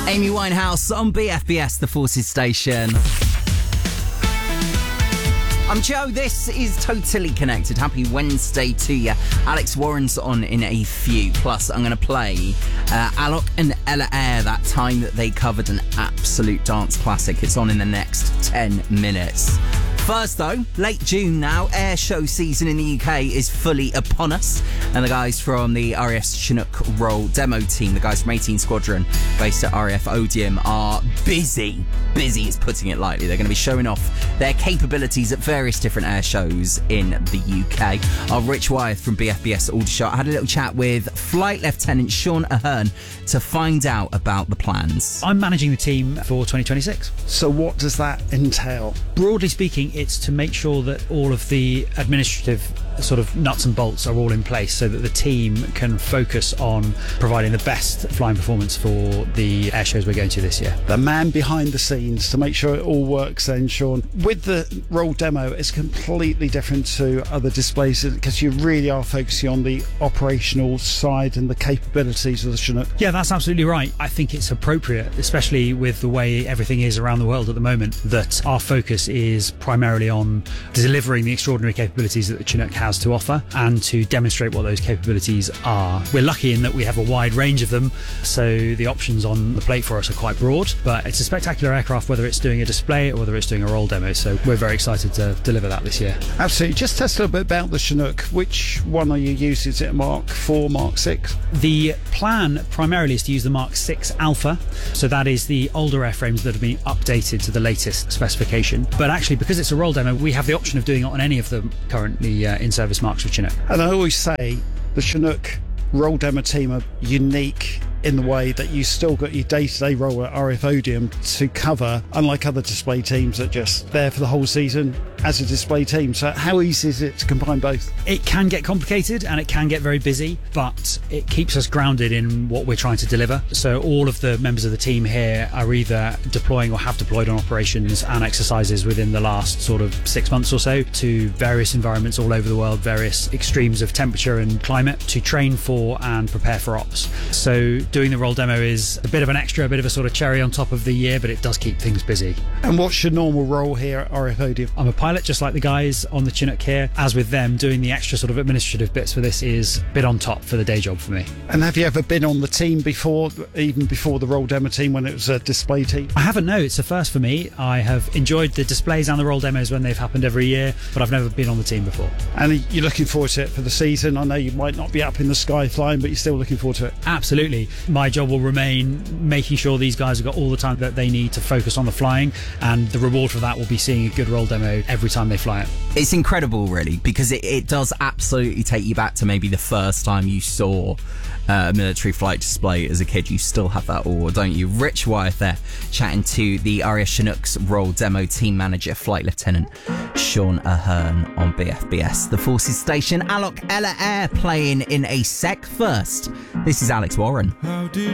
Amy Winehouse on BFBS, the Forces station. I'm Joe, this is Totally Connected. Happy Wednesday to you. Alex Warren's on in a few. Plus, I'm going to play Alok and Ella Eyre, that time that they covered an absolute dance classic. It's on in the next 10 minutes. First though, late June now, air show season in the UK is fully upon us, and the guys from the RAF Chinook Roll demo team, the guys from 18 Squadron based at RAF Odeum, are busy is putting it lightly. They're going to be showing off their capabilities at various different air shows in the UK. Our Rich Wyeth from BFBS Aldershot had a little chat with Flight Lieutenant Sean Ahern to find out about the plans. I'm managing the team for 2026. So what does that entail? Broadly speaking, it's to make sure that all of the administrative sort of nuts and bolts are all in place so that the team can focus on providing the best flying performance for the air shows we're going to this year. The man behind the scenes to make sure it all works then, Sean. With the Roll demo, it's completely different to other displays because you really are focusing on the operational side and the capabilities of the Chinook. Yeah, that's absolutely right. I think it's appropriate, especially with the way everything is around the world at the moment, that our focus is primarily on delivering the extraordinary capabilities that the Chinook has to offer and to demonstrate what those capabilities are. We're lucky in that we have a wide range of them, so the options on the plate for us are quite broad, but it's a spectacular aircraft whether it's doing a display or whether it's doing a roll demo, so we're very excited to deliver that this year. Absolutely. Just tell us a little bit about the Chinook. Which one are you using? Is it Mark 4, Mark 6? The plan primarily is to use the Mark 6 Alpha, so that is the older airframes that have been updated to the latest specification, but actually because it's a roll demo we have the option of doing it on any of the currently in service marks of Chinook. And I always say the Chinook roll demo team are unique in the way that you still got your day-to-day role at RAF Odeum to cover, unlike other display teams that are just there for the whole season as a display team. So how easy is it to combine both? It can get complicated and it can get very busy, but it keeps us grounded in what we're trying to deliver. So all of the members of the team here are either deploying or have deployed on operations and exercises within the last sort of 6 months or so to various environments all over the world, various extremes of temperature and climate to train for and prepare for ops. So doing the roll demo is a bit of an extra, a bit of a sort of cherry on top of the year, but it does keep things busy. And what's your normal role here at RAF Odeum? I'm a pilot, just like the guys on the Chinook here. As with them, doing the extra sort of administrative bits for this is a bit on top for the day job for me. And have you ever been on the team before, even before the roll demo team when it was a display team? I haven't, no. It's a first for me. I have enjoyed the displays and the roll demos when they've happened every year, but I've never been on the team before. And you're looking forward to it for the season? I know you might not be up in the sky flying, but you're still looking forward to it. Absolutely. My job will remain making sure these guys have got all the time that they need to focus on the flying, and the reward for that will be seeing a good roll demo every time they fly it. It's incredible, really, because it does absolutely take you back to maybe the first time you saw a military flight display as a kid. You still have that awe, don't you? Rich Wyeth there, chatting to the RAF Chinook's roll demo team manager, Flight Lieutenant Sean Ahern on BFBS, the Forces station. Alok Ella Eyre playing in a sec. First, this is Alex Warren.